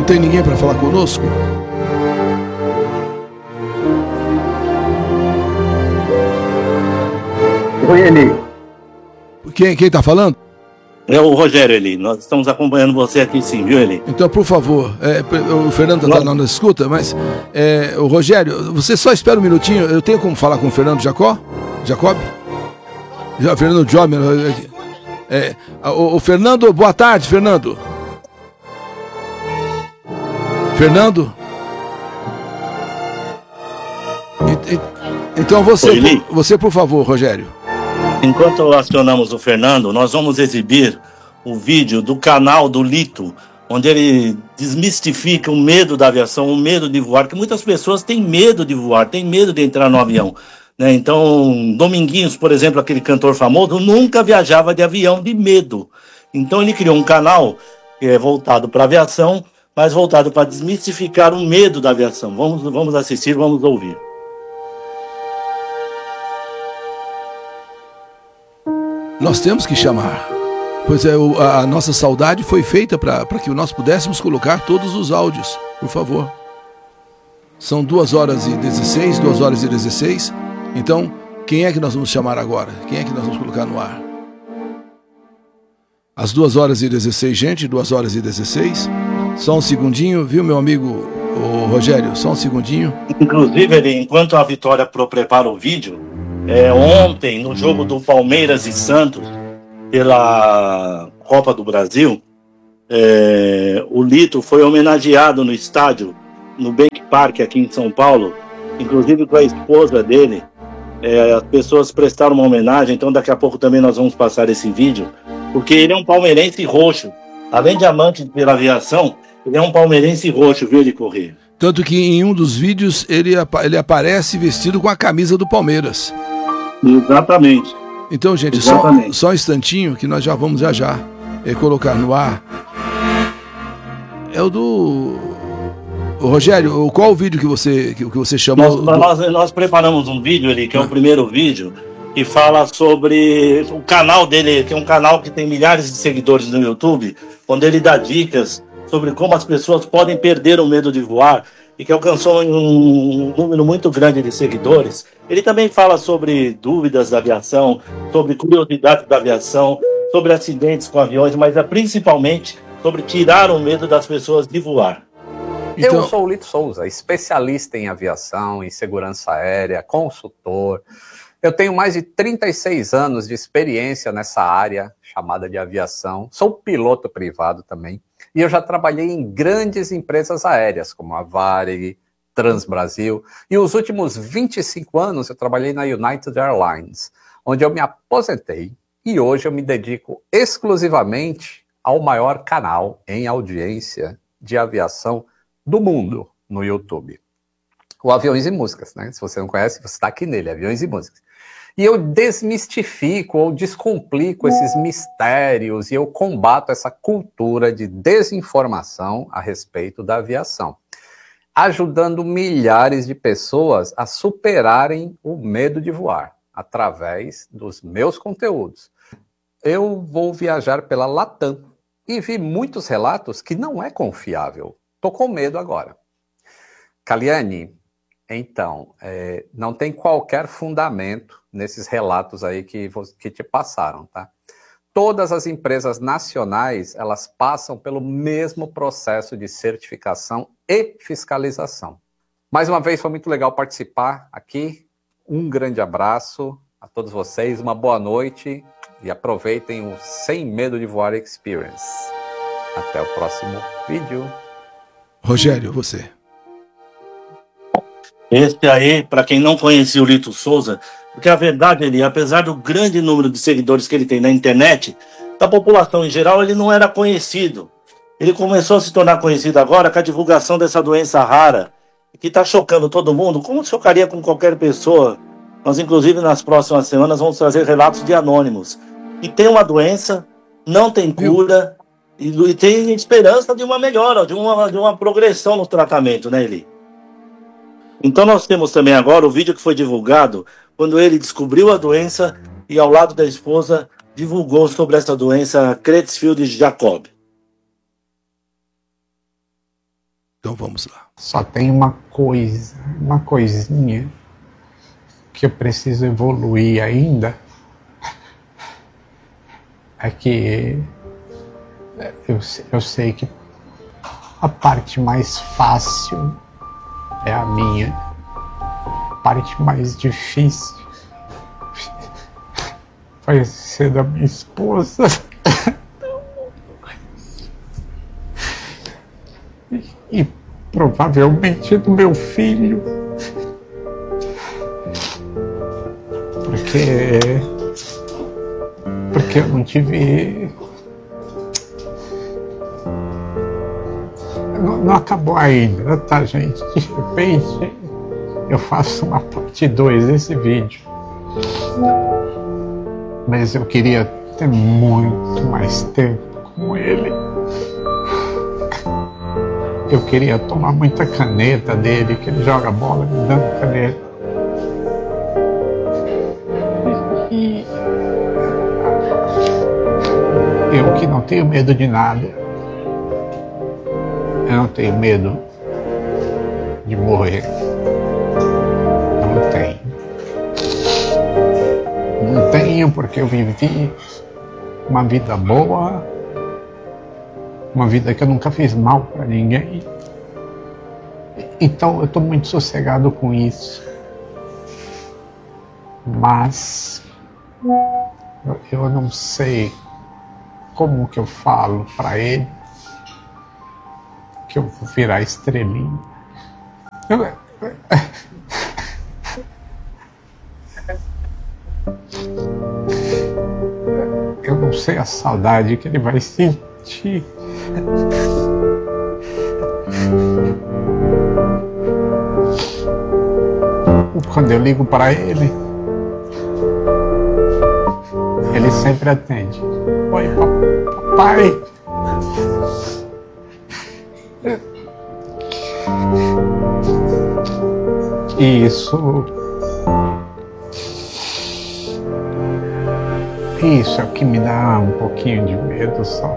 Não tem ninguém para falar conosco? Oi, Eli. Quem tá falando? É o Rogério, Eli. Nós estamos acompanhando você aqui sim, viu, Eli? Então, por favor, o Fernando está na escuta, mas o Rogério, você só espera um minutinho. Eu tenho como falar com o Fernando Jacob? Fernando Job. O Fernando, boa tarde, Fernando. Fernando? Então você, por favor, Rogério. Enquanto acionamos o Fernando, nós vamos exibir o vídeo do canal do Lito, onde ele desmistifica o medo da aviação, o medo de voar, que muitas pessoas têm medo de voar, têm medo de entrar no avião, né? Então, Dominguinhos, por exemplo, aquele cantor famoso, nunca viajava de avião de medo. Então ele criou um canal que é voltado para a aviação, mas voltado para desmistificar o medo da aviação. Vamos assistir, vamos ouvir. Nós temos que chamar, pois a nossa saudade foi feita para que nós pudéssemos colocar todos os áudios, por favor. São 2h16. Então, quem é que nós vamos chamar agora? Quem é que nós vamos colocar no ar? Às 2h16, gente, 2h16. Só um segundinho, viu, meu amigo Rogério? Só um segundinho. Inclusive, enquanto a Vitória prepara o vídeo, ontem, no jogo do Palmeiras e Santos, pela Copa do Brasil, o Lito foi homenageado no estádio, no Bank Park, aqui em São Paulo, inclusive com a esposa dele. As pessoas prestaram uma homenagem, então daqui a pouco também nós vamos passar esse vídeo, porque ele é um palmeirense roxo. Além de amante pela aviação, ele é um palmeirense roxo, viu ele correr. Tanto que em um dos vídeos ele aparece vestido com a camisa do Palmeiras. Exatamente. Então, gente, só um instantinho que nós já vamos já colocar no ar. É o do... Rogério, qual o vídeo que você chamou? Nós preparamos um vídeo ali, que é o primeiro vídeo, que fala sobre o canal dele, que é um canal que tem milhares de seguidores no YouTube, onde ele dá dicas sobre como as pessoas podem perder o medo de voar, e que alcançou um número muito grande de seguidores. Ele também fala sobre dúvidas da aviação, sobre curiosidades da aviação, sobre acidentes com aviões, mas principalmente sobre tirar o medo das pessoas de voar. Então... Eu sou o Lito Souza, especialista em aviação, em segurança aérea, consultor. Eu tenho mais de 36 anos de experiência nessa área chamada de aviação. Sou piloto privado também. E eu já trabalhei em grandes empresas aéreas, como a Varig, Transbrasil. E os últimos 25 anos eu trabalhei na United Airlines, onde eu me aposentei. E hoje eu me dedico exclusivamente ao maior canal em audiência de aviação do mundo no YouTube. O Aviões e Músicas, né? Se você não conhece, você está aqui nele, Aviões e Músicas. E eu desmistifico ou descomplico esses mistérios e eu combato essa cultura de desinformação a respeito da aviação, ajudando milhares de pessoas a superarem o medo de voar através dos meus conteúdos. Eu vou viajar pela Latam e vi muitos relatos que não é confiável. Tô com medo agora. Caliane, então, não tem qualquer fundamento nesses relatos aí que te passaram, tá? Todas as empresas nacionais, elas passam pelo mesmo processo de certificação e fiscalização. Mais uma vez, foi muito legal participar aqui. Um grande abraço a todos vocês, uma boa noite e aproveitem o Sem Medo de Voar Experience. Até o próximo vídeo. Rogério, você. Esse aí, para quem não conhecia o Lito Souza, porque a verdade, ele, apesar do grande número de seguidores que ele tem na internet, da população em geral, ele não era conhecido. Ele começou a se tornar conhecido agora com a divulgação dessa doença rara, que está chocando todo mundo, como chocaria com qualquer pessoa. Nós, inclusive, nas próximas semanas, vamos trazer relatos de anônimos. E tem uma doença, não tem cura, e tem esperança de uma melhora, de uma progressão no tratamento, né, Eli? Então nós temos também agora o vídeo que foi divulgado quando ele descobriu a doença e ao lado da esposa divulgou sobre essa doença Creutzfeldt-Jakob. Então vamos lá. Só tem uma coisinha que eu preciso evoluir ainda. É que eu sei que a parte mais fácil é a minha. A parte mais difícil vai ser da minha esposa. E provavelmente do meu filho. Porque eu não tive... Não acabou ainda, tá, gente? De repente eu faço uma parte 2 desse vídeo. Mas eu queria ter muito mais tempo com ele. Eu queria tomar muita caneta dele, que ele joga bola me dando caneta. E eu que não tenho medo de nada. Eu não tenho medo de morrer. Não tenho. Não tenho porque eu vivi uma vida boa. Uma vida que eu nunca fiz mal para ninguém. Então eu estou muito sossegado com isso. Mas eu não sei como que eu falo para ele que eu vou virar estrelinha. Eu não sei a saudade que ele vai sentir. Quando eu ligo para ele, ele sempre atende. Oi, papai. Isso é o que me dá um pouquinho de medo só.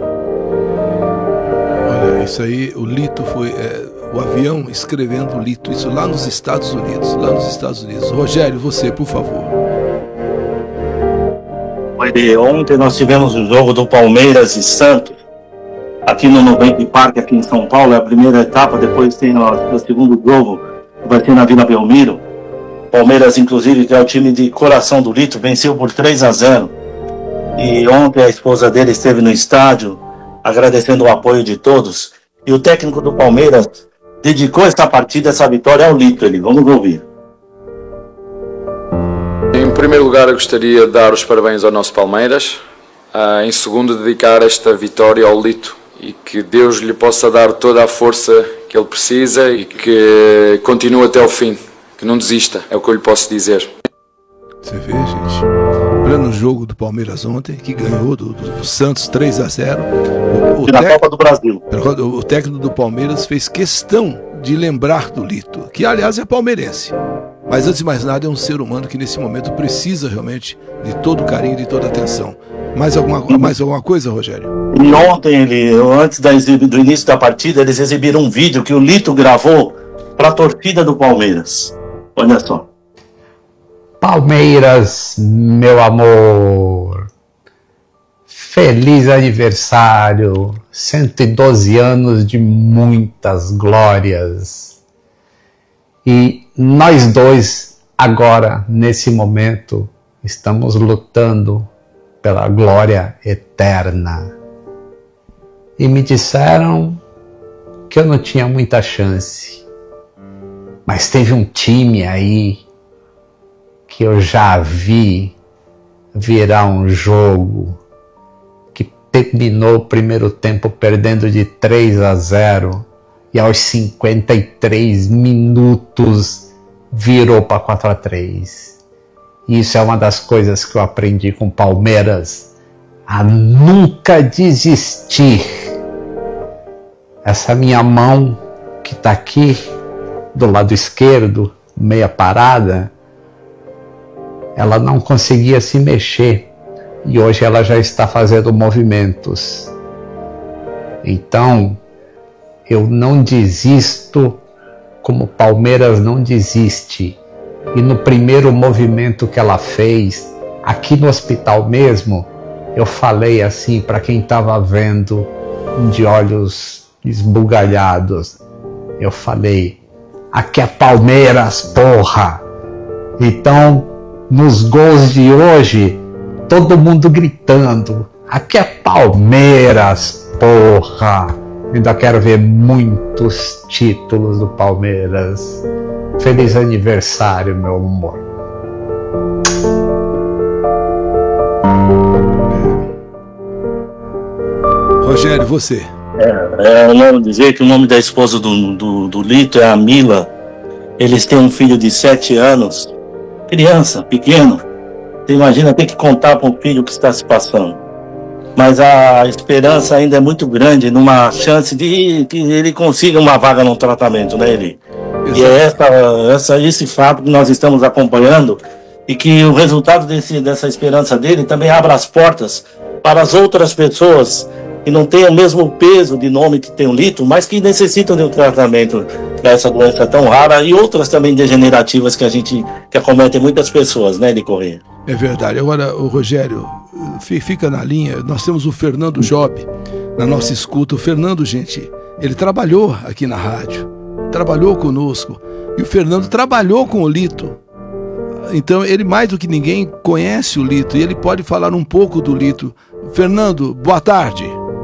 Olha, isso aí, o Lito foi o avião escrevendo o Lito, isso lá nos Estados Unidos, Rogério, você, por favor. Ontem nós tivemos o jogo do Palmeiras e Santos, aqui no Nubank Park, aqui em São Paulo, é a primeira etapa, depois tem o segundo jogo, que vai ser na Vila Belmiro. Palmeiras, inclusive, que é o time de coração do Lito, venceu por 3-0. E ontem a esposa dele esteve no estádio, agradecendo o apoio de todos. E o técnico do Palmeiras dedicou essa partida, essa vitória ao Lito. Vamos ouvir. Em primeiro lugar, eu gostaria de dar os parabéns ao nosso Palmeiras. Em segundo, dedicar esta vitória ao Lito. E que Deus lhe possa dar toda a força que ele precisa e que continue até o fim. Que não desista, é o que eu lhe posso dizer. Você vê, gente, pleno jogo do Palmeiras ontem, que ganhou do Santos 3-0. Na Copa do Brasil. O técnico do Palmeiras fez questão de lembrar do Lito, que aliás é palmeirense. Mas antes de mais nada é um ser humano que nesse momento precisa realmente de todo carinho e de toda atenção. Mais alguma coisa, Rogério? E ontem, antes do início da partida, eles exibiram um vídeo que o Lito gravou para a torcida do Palmeiras. Olha só. Palmeiras, meu amor, feliz aniversário, 112 anos de muitas glórias. E nós dois, agora, nesse momento, estamos lutando pela glória eterna. E me disseram que eu não tinha muita chance. Mas teve um time aí que eu já vi virar um jogo que terminou o primeiro tempo perdendo de 3-0 e aos 53 minutos virou para 4-3. Isso é uma das coisas que eu aprendi com o Palmeiras, a nunca desistir. Essa minha mão que está aqui do lado esquerdo, meia parada, ela não conseguia se mexer e hoje ela já está fazendo movimentos. Então, eu não desisto como Palmeiras não desiste. E no primeiro movimento que ela fez, aqui no hospital mesmo, eu falei assim para quem estava vendo de olhos esbugalhados. Eu falei, aqui é Palmeiras, porra! Então, nos gols de hoje, todo mundo gritando, aqui é Palmeiras, porra! Ainda quero ver muitos títulos do Palmeiras. Feliz aniversário, meu amor. Rogério, você. Eu não dizer que o nome da esposa do Lito é a Mila. Eles têm um filho de 7 anos. Criança, pequeno. Você imagina ter que contar para um filho o que está se passando. Mas a esperança ainda é muito grande numa chance de que ele consiga uma vaga no tratamento, né, Eli? E é esse fato que nós estamos acompanhando e que o resultado dessa esperança dele também abre as portas para as outras pessoas que não têm o mesmo peso de nome que tem o Lito, mas que necessitam de um tratamento para essa doença tão rara e outras também degenerativas que acometem muitas pessoas, né, Eli Corrêa? É verdade. Agora, o Rogério, fica na linha. Nós temos o Fernando Job na nossa escuta. O Fernando, gente, ele trabalhou aqui na rádio, trabalhou conosco, e o Fernando trabalhou com o Lito. Então ele mais do que ninguém conhece o Lito e ele pode falar um pouco do Lito. Fernando, boa tarde.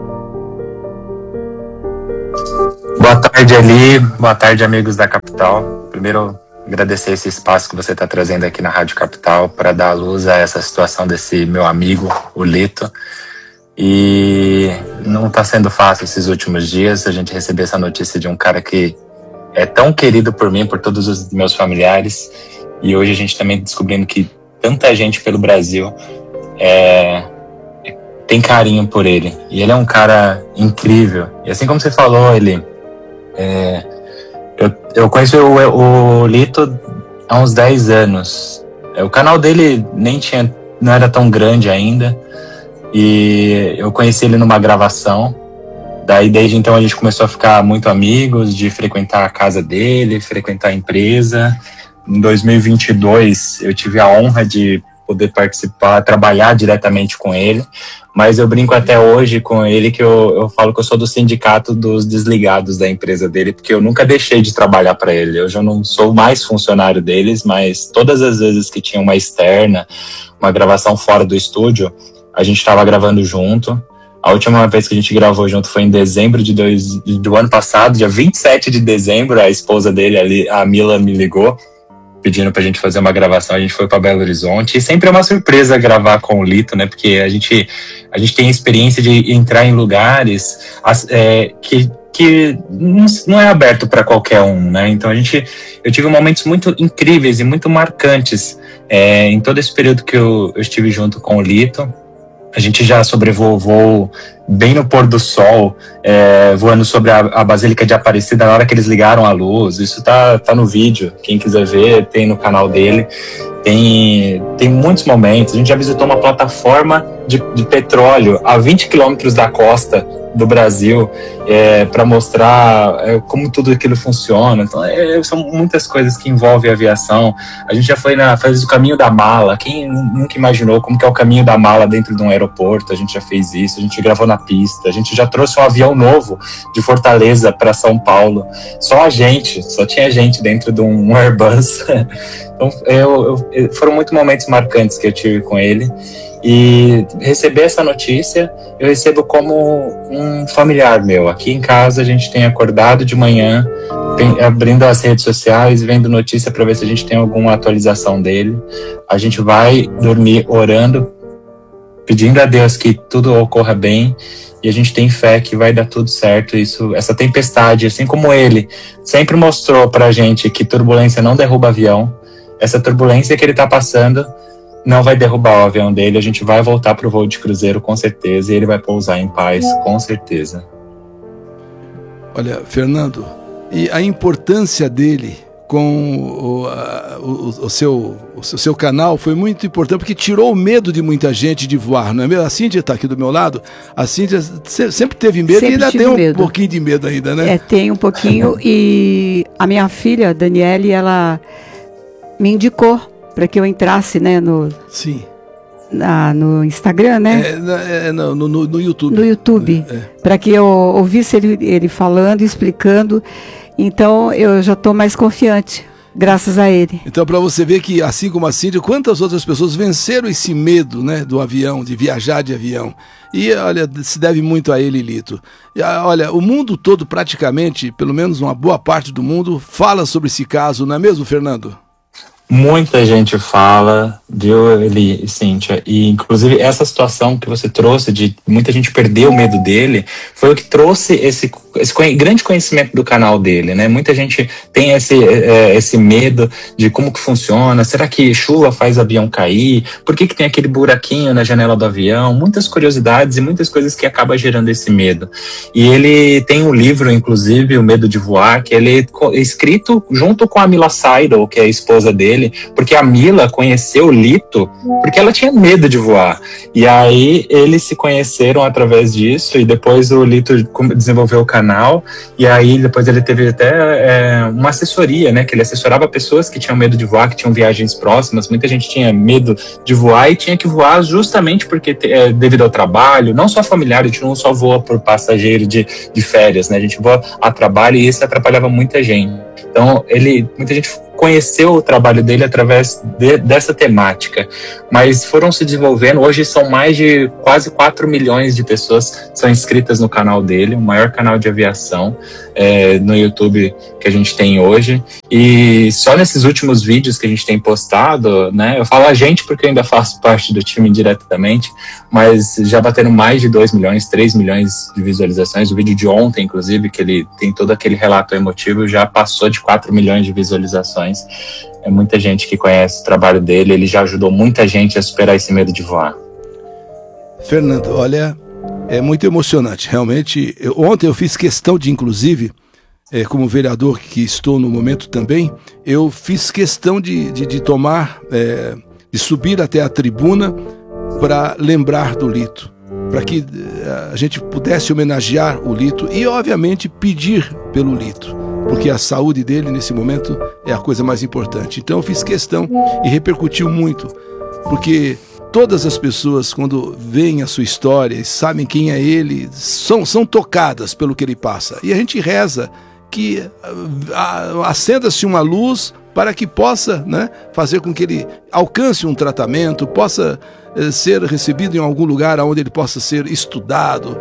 Boa tarde, Eli. Boa tarde, amigos da Capital. Primeiro, agradecer esse espaço que você está trazendo aqui na Rádio Capital para dar luz a essa situação desse meu amigo, o Lito. E não está sendo fácil esses últimos dias a gente receber essa notícia de um cara que é tão querido por mim, por todos os meus familiares. E hoje a gente também descobrindo que tanta gente pelo Brasil tem carinho por ele. E ele é um cara incrível. E assim como você falou, ele... Eu conheço o Lito há uns 10 anos. O canal dele não era tão grande ainda. E eu conheci ele numa gravação. Daí, desde então, a gente começou a ficar muito amigos, de frequentar a casa dele, frequentar a empresa. Em 2022, eu tive a honra de poder participar, trabalhar diretamente com ele. Mas eu brinco até hoje com ele que eu falo que eu sou do sindicato dos desligados da empresa dele, porque eu nunca deixei de trabalhar para ele. Eu já não sou mais funcionário deles, mas todas as vezes que tinha uma externa, uma gravação fora do estúdio, a gente estava gravando junto. A última vez que a gente gravou junto foi em dezembro do ano passado, dia 27 de dezembro, a esposa dele, a Mila, me ligou pedindo pra gente fazer uma gravação. A gente foi para Belo Horizonte e sempre é uma surpresa gravar com o Lito, né? Porque a gente tem a experiência de entrar em lugares que não é aberto para qualquer um, né? Então eu tive momentos muito incríveis e muito marcantes em todo esse período que eu estive junto com o Lito. A gente já sobrevoou bem no pôr do sol, voando sobre a Basílica de Aparecida na hora que eles ligaram a luz. Isso tá no vídeo, quem quiser ver, tem no canal dele. Tem muitos momentos. A gente já visitou uma plataforma de petróleo a 20 quilômetros da costa do Brasil, para mostrar como tudo aquilo funciona. Então, são muitas coisas que envolvem a aviação. A gente já fez o caminho da mala. Quem nunca imaginou como que é o caminho da mala dentro de um aeroporto? A gente já fez isso, a gente gravou na pista, a gente já trouxe um avião novo de Fortaleza para São Paulo. Só tinha gente dentro de um Airbus. Então, foram muitos momentos marcantes que eu tive com ele. E receber essa notícia, eu recebo como um familiar meu. Aqui em casa, a gente tem acordado de manhã, abrindo as redes sociais, vendo notícia para ver se a gente tem alguma atualização dele. A gente vai dormir orando, pedindo a Deus que tudo ocorra bem. E a gente tem fé que vai dar tudo certo. Essa tempestade, assim como ele sempre mostrou pra gente que turbulência não derruba avião, essa turbulência que ele tá passando não vai derrubar o avião dele. A gente vai voltar pro voo de cruzeiro com certeza, e ele vai pousar em paz com certeza. Olha, Fernando, e a importância dele com o seu canal foi muito importante, porque tirou o medo de muita gente de voar, não é mesmo? A Cíntia está aqui do meu lado, a Cíntia sempre teve medo, sempre, e ainda tem um pouquinho de medo ainda, né? Tem um pouquinho, e a minha filha, Daniele, ela me indicou para que eu entrasse, né, Sim. No Instagram, né? No YouTube. No YouTube, para que eu ouvisse ele falando, explicando. Então eu já estou mais confiante, graças a ele. Então, para você ver que, assim como a Cíntia, quantas outras pessoas venceram esse medo, né, do avião, de viajar de avião. E, olha, se deve muito a ele, Lito. E, olha, o mundo todo, praticamente, pelo menos uma boa parte do mundo, fala sobre esse caso, não é mesmo, Fernando? Muita gente fala, viu, Eli e Cíntia, e inclusive essa situação que você trouxe de muita gente perder o medo dele, foi o que trouxe esse grande conhecimento do canal dele, né? Muita gente tem esse medo de como que funciona, será que chuva faz o avião cair, por que tem aquele buraquinho na janela do avião, muitas curiosidades e muitas coisas que acabam gerando esse medo. E ele tem um livro, inclusive, O Medo de Voar, que ele é escrito junto com a Mila Seidel, que é a esposa dele, porque a Mila conheceu o Lito porque ela tinha medo de voar. E aí eles se conheceram através disso, e depois o Lito desenvolveu o canal, e aí depois ele teve até uma assessoria, né, que ele assessorava pessoas que tinham medo de voar, que tinham viagens próximas. Muita gente tinha medo de voar e tinha que voar justamente porque devido ao trabalho, não só familiar, a gente não só voa por passageiro de férias, né, a gente voa a trabalho, e isso atrapalhava muita gente. Então muita gente conheceu o trabalho dele através dessa temática, mas foram se desenvolvendo. Hoje são mais de quase 4 milhões de pessoas que são inscritas no canal dele, o maior canal de aviação no YouTube que a gente tem hoje. E só nesses últimos vídeos que a gente tem postado, né, eu falo a gente porque eu ainda faço parte do time diretamente, mas já bateram mais de 2 milhões, 3 milhões de visualizações. O vídeo de ontem, inclusive, que ele tem todo aquele relato emotivo, já passou de 4 milhões de visualizações. É muita gente que conhece o trabalho dele, ele já ajudou muita gente a superar esse medo de voar. Fernando, olha, é muito emocionante, realmente. Ontem eu fiz questão de, inclusive, como vereador que estou no momento também, eu fiz questão de tomar, de subir até a tribuna para lembrar do Lito, para que a gente pudesse homenagear o Lito e, obviamente, pedir pelo Lito, porque a saúde dele nesse momento é a coisa mais importante. Então eu fiz questão e repercutiu muito, porque todas as pessoas, quando veem a sua história e sabem quem é ele, são tocadas pelo que ele passa. E a gente reza que acenda-se uma luz para que possa, né, fazer com que ele alcance um tratamento, possa ser recebido em algum lugar onde ele possa ser estudado,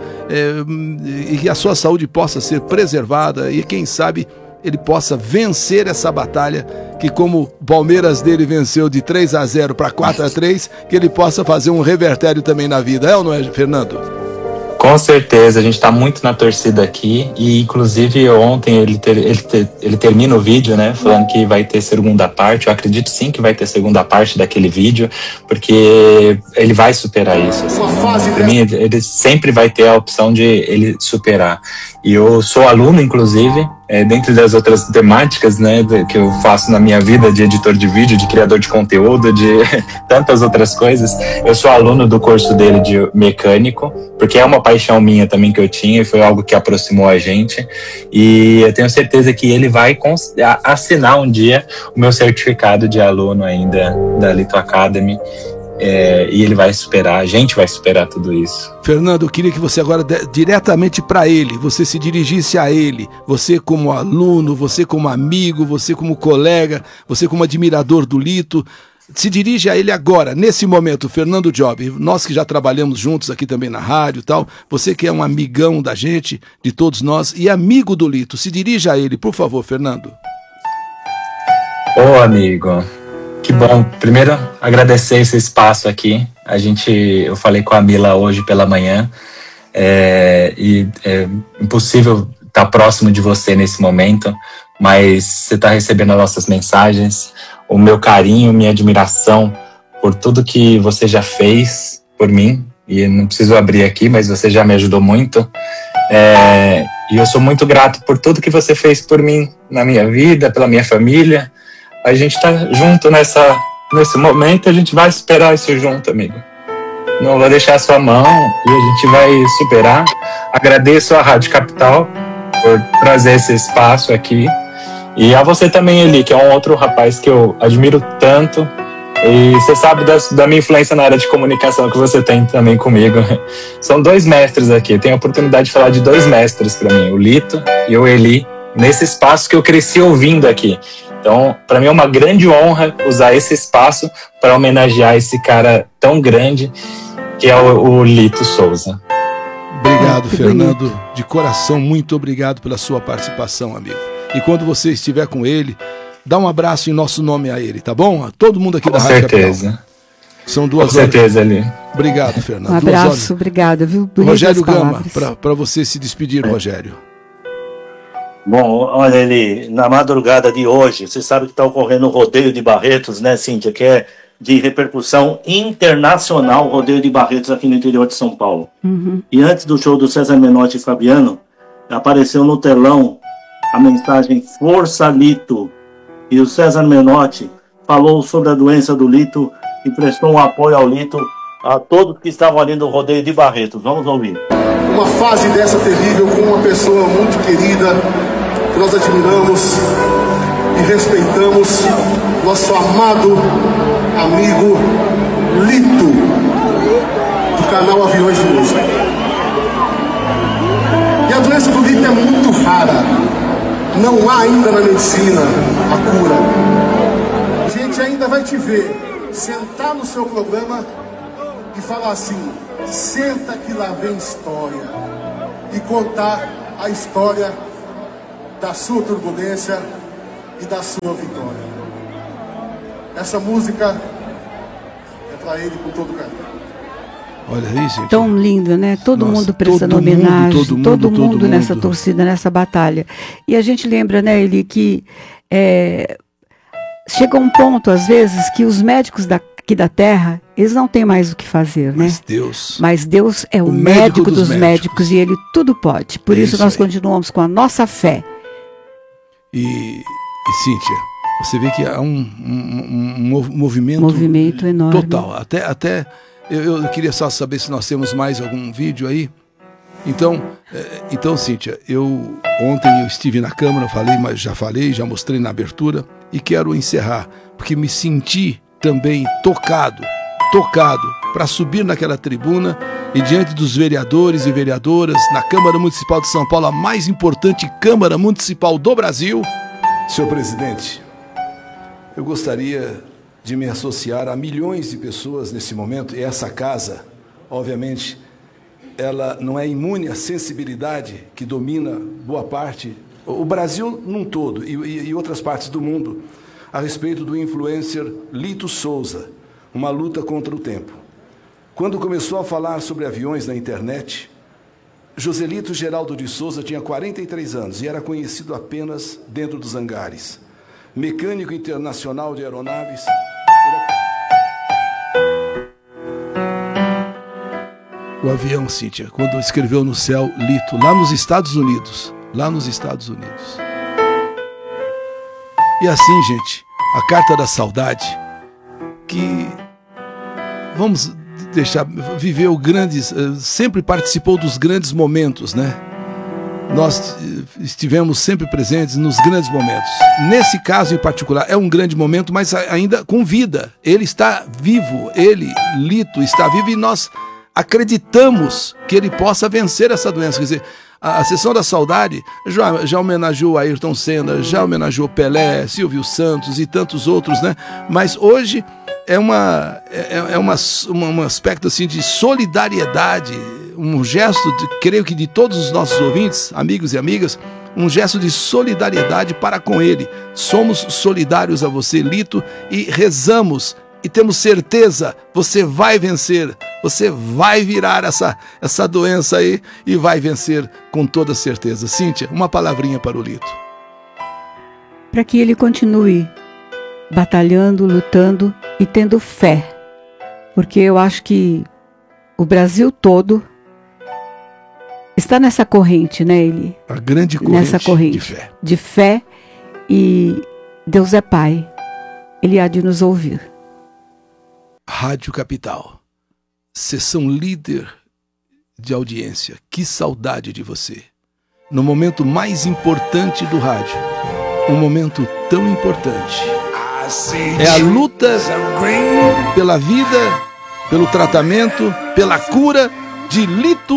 e que a sua saúde possa ser preservada, e quem sabe ele possa vencer essa batalha, que como o Palmeiras dele venceu de 3-0 para 4-3, que ele possa fazer um revertério também na vida. É ou não é, Fernando? Com certeza, a gente está muito na torcida aqui, e inclusive ontem ele termina o vídeo, né, falando que vai ter segunda parte. Eu acredito sim que vai ter segunda parte daquele vídeo, porque ele vai superar isso. Assim. Para mim, ele sempre vai ter a opção de ele superar. E eu sou aluno, inclusive, dentro das outras temáticas, né, que eu faço na minha vida, de editor de vídeo, de criador de conteúdo, de tantas outras coisas. Eu sou aluno do curso dele de mecânico, porque é uma paixão minha também que eu tinha, e foi algo que aproximou a gente. E eu tenho certeza que ele vai assinar um dia o meu certificado de aluno ainda da Lito Academy. E ele vai superar, a gente vai superar tudo isso. Fernando, eu queria que você agora, diretamente para ele, você se dirigisse a ele, você como aluno, você como amigo, você como colega, você como admirador do Lito, se dirige a ele agora, nesse momento, Fernando Job, nós que já trabalhamos juntos aqui também na rádio e tal, você que é um amigão da gente, de todos nós, e amigo do Lito, se dirija a ele, por favor, Fernando. Ô amigo, que bom. Primeiro, agradecer esse espaço aqui. Eu falei com a Mila hoje pela manhã, e é impossível estar próximo de você nesse momento, mas você está recebendo as nossas mensagens, o meu carinho, minha admiração por tudo que você já fez por mim, e não preciso abrir aqui, mas você já me ajudou muito. E eu sou muito grato por tudo que você fez por mim, na minha vida, pela minha família. A gente tá junto nesse momento, a gente vai superar isso junto, amigo. Não vou deixar a sua mão e a gente vai superar. Agradeço à Rádio Capital por trazer esse espaço aqui. E a você também, Eli, que é um outro rapaz que eu admiro tanto. E você sabe da minha influência na área de comunicação que você tem também comigo. São 2 mestres aqui. Eu tenho a oportunidade de falar de 2 mestres para mim, o Lito e o Eli, nesse espaço que eu cresci ouvindo aqui. Então, para mim é uma grande honra usar esse espaço para homenagear esse cara tão grande que é o Lito Souza. Obrigado, Fernando. De coração, muito obrigado pela sua participação, amigo. E quando você estiver com ele, dá um abraço em nosso nome a ele, tá bom? A todo mundo aqui da Rádio Capital. Com certeza. São 2 horas. Com certeza, Ali. Obrigado, Fernando. Um abraço, obrigado, viu? Rogério Gama, para você se despedir, Rogério. Bom, olha, ele, na madrugada de hoje, você sabe que está ocorrendo o Rodeio de Barretos, né, Cíntia, que é de repercussão internacional, o Rodeio de Barretos aqui no interior de São Paulo. Uhum. E antes do show do César Menotti e Fabiano, apareceu no telão a mensagem Força Lito. E o César Menotti falou sobre a doença do Lito e prestou um apoio ao Lito a todos que estavam ali no Rodeio de Barretos. Vamos ouvir. Uma fase dessa terrível com uma pessoa muito querida, que nós admiramos e respeitamos, nosso amado amigo Lito, do canal Aviões de Música. E a doença do Lito é muito rara. Não há ainda na medicina a cura. A gente ainda vai te ver sentar no seu programa e falar assim: senta que lá vem história, e contar a história da sua turbulência e da sua vitória. Essa música é para ele com todo carinho. Olha isso, gente. Tão linda, né? Todo mundo prestando homenagem, todo mundo nessa torcida, nessa batalha. E a gente lembra, né, Eli, que chega um ponto, às vezes, que os médicos aqui da Terra, eles não têm mais o que fazer, né? Mas Deus é o médico dos médicos e Ele tudo pode. Por isso nós continuamos com a nossa fé. E Cíntia, você vê que há um movimento enorme. Total. Até eu queria só saber se nós temos mais algum vídeo aí. Então, Cíntia, ontem eu estive na Câmara, já mostrei na abertura e quero encerrar, porque me senti também tocado para subir naquela tribuna e diante dos vereadores e vereadoras na Câmara Municipal de São Paulo, a mais importante Câmara Municipal do Brasil. Senhor presidente, eu gostaria de me associar a milhões de pessoas nesse momento, e essa casa, obviamente, ela não é imune à sensibilidade que domina boa parte, o Brasil num todo e outras partes do mundo, a respeito do influencer Lito Souza, uma luta contra o tempo. Quando começou a falar sobre aviões na internet, Joselito Geraldo de Souza tinha 43 anos e era conhecido apenas dentro dos hangares. Mecânico internacional de aeronaves. O avião, Cíntia, quando escreveu no céu Lito, lá nos Estados Unidos. E assim, gente, a Carta da Saudade, que vamos deixar, viveu sempre participou dos grandes momentos, né? Nós estivemos sempre presentes nos grandes momentos. Nesse caso em particular, é um grande momento, mas ainda com vida. Ele está vivo, Lito, está vivo e nós acreditamos que ele possa vencer essa doença. Quer dizer, a Sessão da Saudade já homenageou Ayrton Senna, já homenageou Pelé, Silvio Santos e tantos outros, né? Mas hoje é um aspecto assim de solidariedade, um gesto, creio que de todos os nossos ouvintes, amigos e amigas, um gesto de solidariedade para com ele. Somos solidários a você, Lito, e rezamos e temos certeza, você vai vencer, você vai virar essa doença aí e vai vencer com toda certeza. Cíntia, uma palavrinha para o Lito. Para que ele continue batalhando, lutando e tendo fé, porque eu acho que o Brasil todo está nessa corrente, né, Eli? A grande corrente, nessa corrente de fé. De fé, e Deus é Pai. Ele há de nos ouvir. Rádio Capital, sessão líder de audiência. Que saudade de você. No momento mais importante do rádio. Um momento tão importante. É a luta pela vida, pelo tratamento, pela cura de Lito